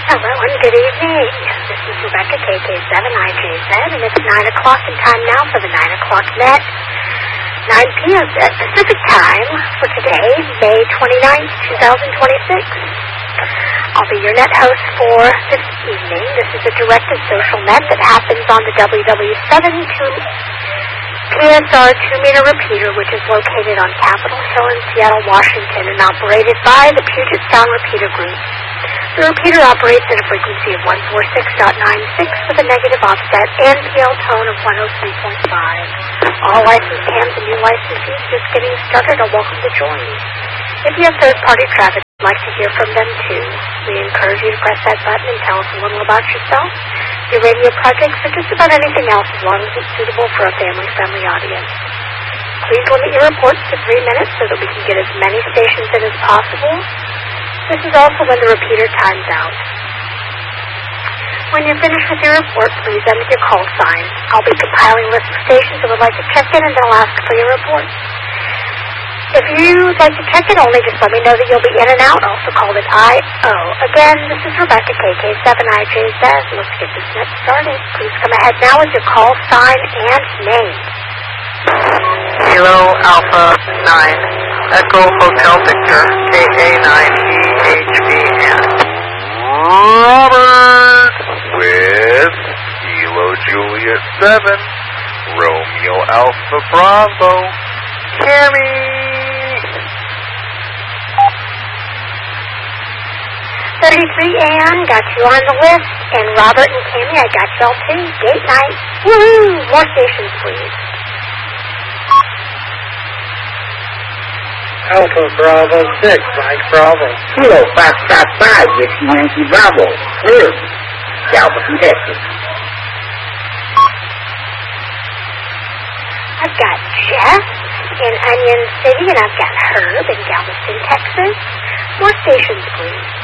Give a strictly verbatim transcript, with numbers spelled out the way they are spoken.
Hello and good evening. This is Rebecca, K K seven I J Z, and it's nine o'clock in time now for the nine o'clock net. nine p.m. Pacific time for today, May twenty-ninth, twenty twenty-six. I'll be your net host for this evening. This is a directed social net that happens on the W W seven P S R two-meter repeater, which is located on Capitol Hill in Seattle, Washington, and operated by the Puget Sound Repeater Group. The repeater operates at a frequency of one forty-six point nine six with a negative offset and P L tone of one oh three point five. All licensed hams and new licensees just getting started are welcome to join. If you have third-party traffic, we'd like to hear from them too. We encourage you to press that button and tell us a little about yourself, your radio projects, or just about anything else as long as it's suitable for a family-friendly audience. Please limit your reports to three minutes so that we can get as many stations in as possible. This is also when the repeater times out. When you're finished with your report, please enter your call sign. I'll be compiling a list of stations that would like to check in, and they'll ask for your report. If you'd like to check in only, just let me know that you'll be in and out, also called an I O. Again, this is Rebecca, K K seven I J Z. Let's get this net started. Please come ahead now with your call sign and name. Kilo Alpha nine, Echo Hotel Victor, K A nine E H V N. Robert with Kilo Juliet seven, Romeo Alpha Bravo, Cammy. thirty-three Ann, got you on the list, and Robert and Cammy, I got y'all too. Gate night. Woo! More stations, please. Alpha Bravo six, Mike Bravo. Kilo five five five, Whiskey Yankee Bravo. Clear. Galveston, Texas. I've got Jeff in Onion City, and I've got Herb in Galveston, Texas. More stations, please.